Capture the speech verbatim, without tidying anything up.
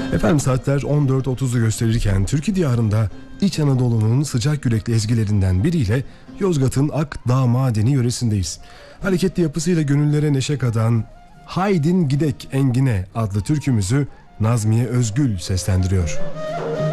Efendim saatler on dört otuzu gösterirken Türkiye diyarında İç Anadolu'nun sıcak yürekli ezgilerinden biriyle Yozgat'ın Akdağ Madeni yöresindeyiz. Hareketli yapısıyla gönüllere neşe katan "Haydin Gidek Engine" adlı türkümüzü Nazmiye Özgül seslendiriyor.